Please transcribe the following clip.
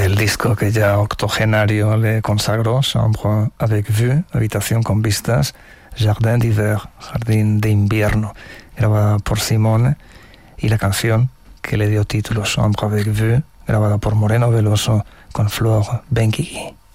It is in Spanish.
el disco que ya octogenario le consagró, Chambre avec vue, habitación con vistas, Jardin d'hiver, jardín de invierno, grabada por Simone, y la canción que le dio título, Chambre avec vue, grabada por Moreno Veloso con Flore Benguigui.